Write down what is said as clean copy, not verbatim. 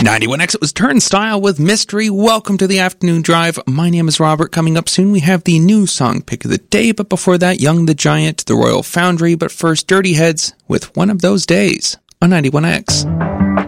91X, it was Turnstile with Mystery. Welcome to the Afternoon Drive. My name is Robert. Coming up soon, we have the new song pick of the day, but before that, Young the Giant, The Royal Foundry. But first, Dirty Heads with One of Those Days on 91X.